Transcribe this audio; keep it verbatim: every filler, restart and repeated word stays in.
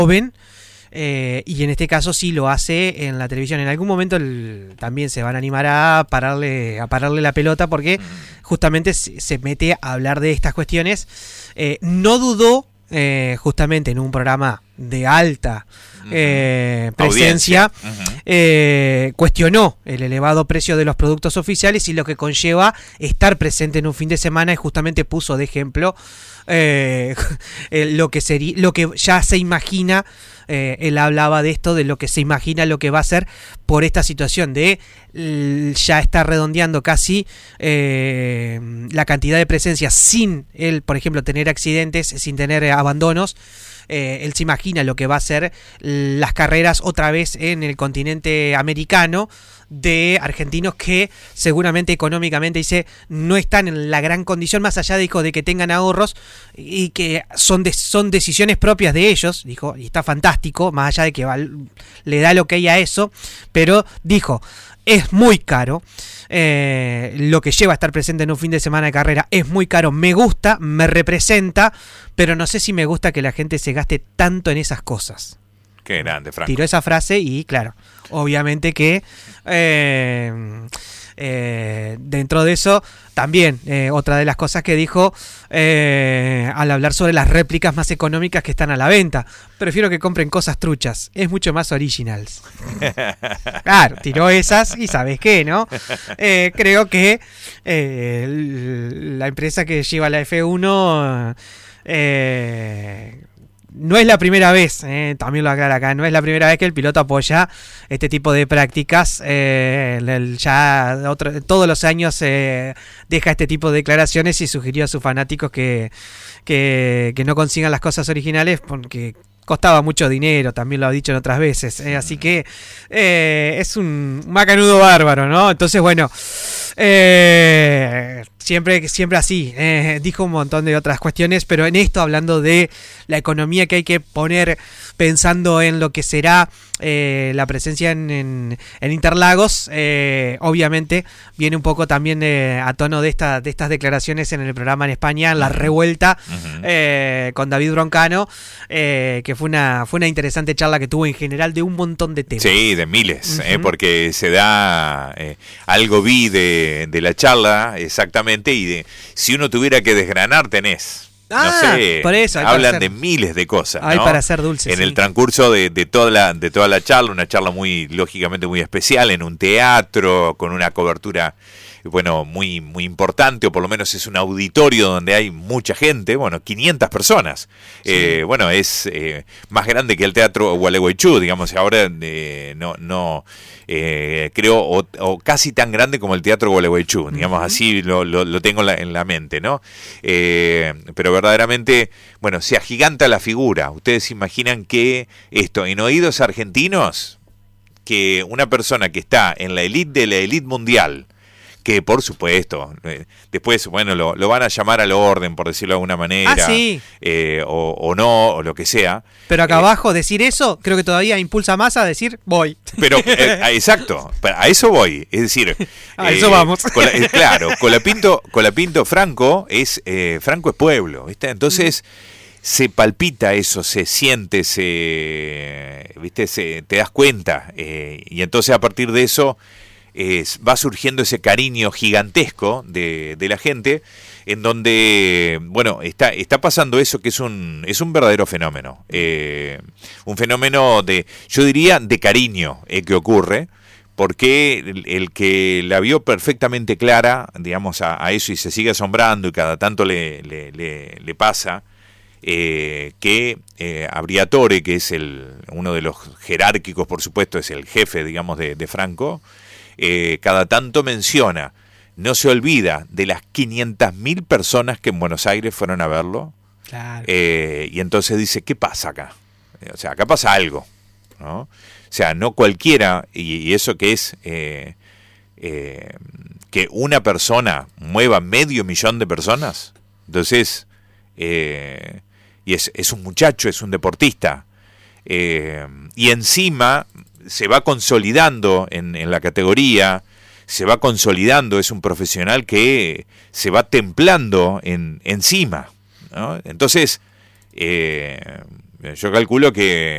joven. Eh, y en este caso sí lo hace en la televisión. En algún momento el, también se van a animar a pararle, a pararle la pelota porque justamente se, se mete a hablar de estas cuestiones. Eh, no dudó eh, justamente en un programa de alta eh, presencia, uh-huh. eh, cuestionó el elevado precio de los productos oficiales y lo que conlleva estar presente en un fin de semana, y justamente puso de ejemplo eh, lo que sería, lo que ya se imagina. Eh, él hablaba de esto, de lo que se imagina lo que va a hacer por esta situación de l- ya está redondeando casi eh, la cantidad de presencia sin él, por ejemplo, tener accidentes, sin tener eh, abandonos. Eh, él se imagina lo que va a ser las carreras otra vez en el continente americano de argentinos que seguramente económicamente, dice, no están en la gran condición, más allá, dijo, de que tengan ahorros y que son de, son decisiones propias de ellos, dijo, y está fantástico, más allá de que va, le da lo que hay a eso, pero dijo, es muy caro. Eh, lo que lleva a estar presente en un fin de semana de carrera es muy caro, me gusta, me representa, pero no sé si me gusta que la gente se gaste tanto en esas cosas. Qué grande, Franco. Tiró esa frase y claro, obviamente que eh, eh, dentro de eso también eh, otra de las cosas que dijo eh, al hablar sobre las réplicas más económicas que están a la venta: prefiero que compren cosas truchas, es mucho más originals. Claro, tiró esas y ¿sabes qué, no? Eh, creo que eh, la empresa que lleva la F uno eh, no es la primera vez, eh, también lo aclara acá, no es la primera vez que el piloto apoya este tipo de prácticas. Eh, el, el, ya otro, todos los años eh, deja este tipo de declaraciones y sugirió a sus fanáticos que, que, que no consigan las cosas originales porque costaba mucho dinero, también lo ha dicho en otras veces, eh, así que eh, es un macanudo bárbaro, ¿no? Entonces, bueno, eh, siempre, siempre así, eh, dijo un montón de otras cuestiones, pero en esto, hablando de la economía que hay que poner, pensando en lo que será eh, la presencia en, en, en Interlagos, eh, obviamente viene un poco también eh, a tono de, esta, de estas declaraciones en el programa en España, La Revuelta, uh-huh. eh, con David Broncano, eh, que fue una, fue una interesante charla que tuvo en general de un montón de temas. Sí, de miles, uh-huh. eh, porque se da, eh, algo vi de, de la charla exactamente, y de, si uno tuviera que desgranar, tenés. Ah, no sé, por eso, hablan hacer, de miles de cosas, hay ¿no? para hacer dulces. En sí. el transcurso de, de toda la de toda la charla, una charla muy, lógicamente muy especial, en un teatro, con una cobertura, bueno, muy muy importante, o por lo menos es un auditorio donde hay mucha gente, bueno, quinientas personas. Sí. Eh, bueno, es eh, más grande que el Teatro Gualeguaychú, digamos, ahora eh, no no eh, creo, o, o casi tan grande como el Teatro Gualeguaychú, digamos, uh-huh. así lo, lo, lo tengo en la, en la mente, ¿no? Eh, pero verdaderamente, bueno, se agiganta la figura. Ustedes imaginan que esto, en oídos argentinos, que una persona que está en la elite de la elite mundial, que por supuesto, eh, después, bueno, lo, lo van a llamar al orden, por decirlo de alguna manera, ah, sí. eh, o, o no, o lo que sea. Pero acá eh, abajo, decir eso, creo que todavía impulsa más a decir, voy. Pero, eh, exacto, a eso voy, es decir... a eh, eso vamos. Con la, eh, claro, Colapinto, Colapinto Franco es, eh, Franco es pueblo, ¿viste? Entonces... Mm. Se palpita eso, se siente, se, ¿viste? Se, te das cuenta, eh, y entonces a partir de eso eh, va surgiendo ese cariño gigantesco de, de la gente, en donde, bueno, está, está pasando eso que es un, es un verdadero fenómeno, eh, un fenómeno de, yo diría, de cariño eh, que ocurre, porque el, el que la vio perfectamente clara, digamos, a, a eso y se sigue asombrando y cada tanto le, le, le, le pasa, Eh, que eh, Briatore, que es el uno de los jerárquicos, por supuesto, es el jefe, digamos, de, de Franco, eh, cada tanto menciona, no se olvida de las quinientas mil personas que en Buenos Aires fueron a verlo, claro. eh, y entonces dice, ¿qué pasa acá? O sea, acá pasa algo, ¿no? O sea, no cualquiera, y, y eso que es eh, eh, que una persona mueva medio millón de personas, entonces... Eh, y es, es un muchacho, es un deportista, eh, y encima se va consolidando en, en la categoría, se va consolidando, es un profesional que se va templando en, encima, ¿no? Entonces, eh, Yo calculo que